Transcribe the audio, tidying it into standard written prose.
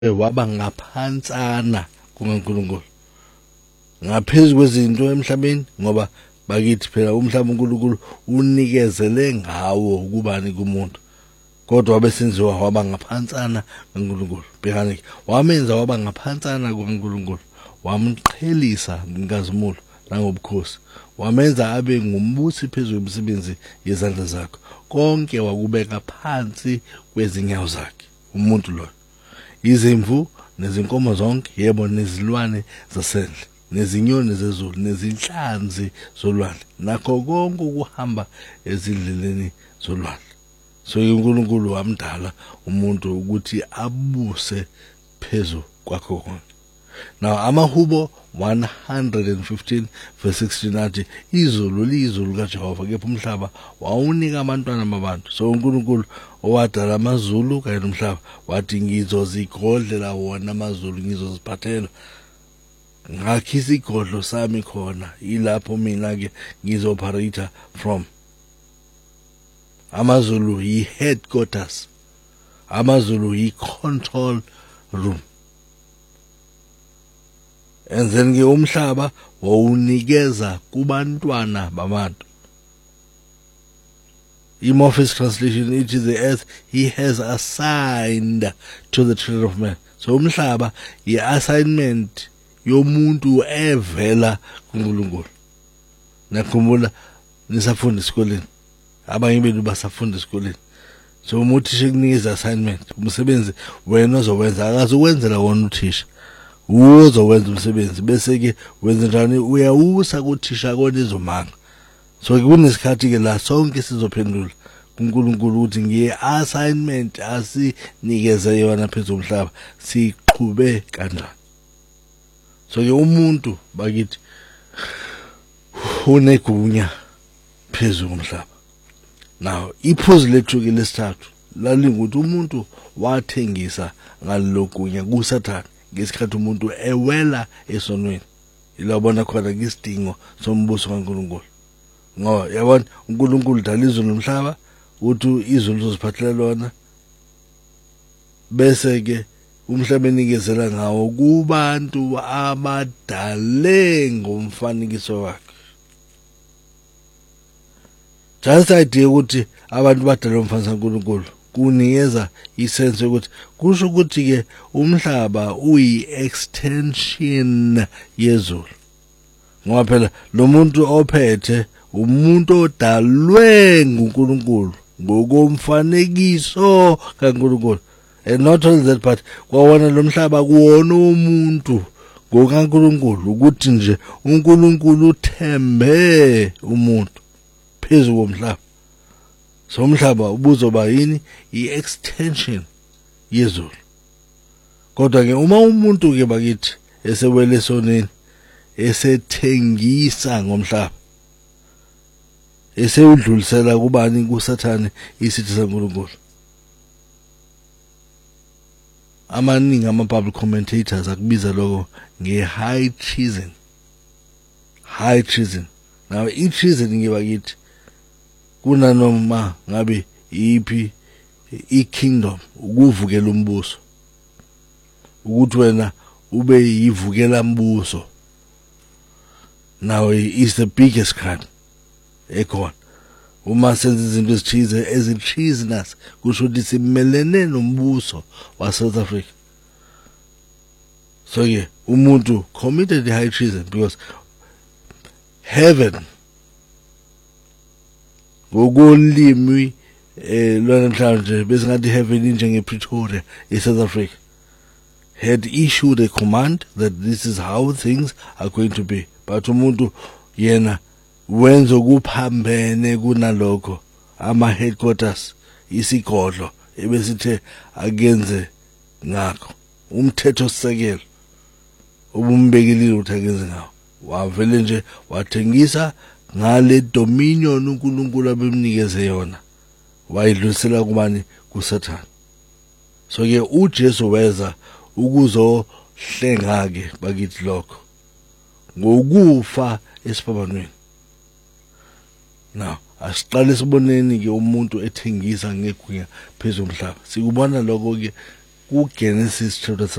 waba ngaphansana kuNkulunkulu ngaphezulu kwezinto emhlabeni ngoba bakithi phela umhlaba uNkulunkulu unikezele ngawo kubani kumuntu kodwa wabesenziwa waba ngaphansana kuNkulunkulu bhekani wamenza waba ngaphansana kuNkulunkulu wamqhelisa ngenkazimulo nangobukhosi wamenza abe ngumbusi phezulu kwemisebenzi yezandla zakhe konke wakubeka phansi kwezinyawo zakhe umuntu lo izimvu nezinkomo zonke yebo nezilwane zasendle nezinyoni zezulu nezinhlanzi zolwandle nakho konke ukuhamba ezindleleni zolwandle so uNkulunkulu wamdala umuntu ukuthi abuse phezulu kwakho konke now amahubo 115 verse 16 athi izulu lizulu kaJehova kepha umhlaba wawunika abantwana babantu so uNkulunkulu owadala amazulu kanye nomhlaba wathi ngizozigodlela wona amazulu ngizoziphathela ngakhisa igodlo sami khona ilapho mina ke ngizoparate from amazulu yi headquarters amazulu yi control room enzeni umhlaba wawunikeza kubantwana babantu Morph's translation it is the earth he has assigned to the children of men so umhlaba yi assignment yomuntu evela kuNkulunkulu nakhumbula nisafunda esikoleni abanye benu basafunda esikoleni so umuthisha kunikeza assignment umsebenzi wena ozowenza akazokwenzela wona uthisha uzowenza umsebenzi bese ke wenza njani uyawusa kuthisha kona izomanga so kunesikhathi ke la sonke sizophendula kuNkulunkulu ukuthi ngiye assignment asinikeze yona phezulu umhlaba siqhube kanjani so ke umuntu bakithi unegunya phezulu umhlaba now iphuzu lethu ke lesithathu lalingukuthi umuntu wathengisa ngalogunya kuSathane ngesikhathi umuntu ewela esonweni ilabona khona ngesidingo sombuso kaNkulunkulu ngoba yabona uNkulunkulu dala izulu nomhlaba uthi izulu lizophathela lona bese ke umhlabeni nikezela ngawo kubantu abadale ngomfanekiso wakhe just idea ukuthi abantu badala ngomfanekiso kaNkulunkulu kunikeza isense ukuthi kusho ukuthi ke umhlaba uyi extension yezulu ngoba phela lo muntu ophethe umuntu odalwe nguNkulunkulu ngokomfanekiso kaNkulunkulu and not only that but kwawona lo mhlaba kuwona umuntu ngokaNkulunkulu ukuthi nje uNkulunkulu uthembe umuntu phezulu komhlaba so umhlaba ubuzoba yini i-extension yezulu kodwa ke uma umuntu ke bakithi esewele esoneni esethengisa ngomhlaba esewudlulisela kubani kuSathane isithi saNkulunkulu amaningi ama-public commentators akubiza lokho nge-high treason now i-treason ngibakithi kunanoma ngabe iphi i-kingdom ukuvukela umbuso ukuthi wena ube yivukela mbuso now is the biggest crime ekhona uma senza izinto ezitreasonous kusho ukuthi simelene nombuso wa South Africa so yeah umuntu committed high treason because heaven ngokolimi lona mhlanje besingathi heaven injenge Pretoria eSouth Africa had issued a command that this is how things are going to be but umuntu yena wenza kuphambene kunalokho ama headquarters isigodlo ebesithe akenze ngakho umthetho sisekelo obumbekilile ukuthi akenze ngawo wavele nje wathengisa ngale dominion uNkulunkulu abemnikeze yona wayidlulisela kubani kuSathane so ke uJesu weza ukuzohlenga ke bakithi lokho ngokufa esiphambanweni now asiqale siboneni ke umuntu ethengisa ngegunya phezulu umhlaba sikubona lokho ke kuGenesis chapter